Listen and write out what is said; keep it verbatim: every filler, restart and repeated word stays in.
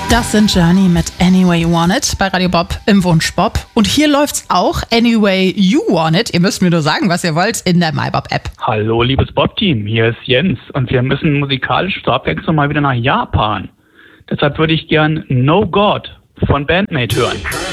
Das sind Journey mit Anyway You Want It bei Radio Bob im Wunsch Bob. Und hier läuft's auch Anyway You Want It. Ihr müsst mir nur sagen, was ihr wollt in der MyBob-App. Hallo, liebes Bob-Team, hier ist Jens und wir müssen musikalisch zur Abwechslung mal wieder nach Japan. Deshalb würde ich gern No God von Bandmate hören.